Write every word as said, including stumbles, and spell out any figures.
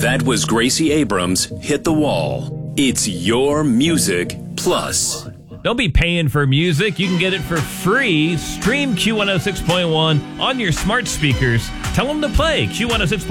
That was Gracie Abrams' Hit the Wall. It's your music plus. Don't be paying for music. You can get it for free. Stream Q one oh six point one on your smart speakers. Tell them to play Q one oh six point one.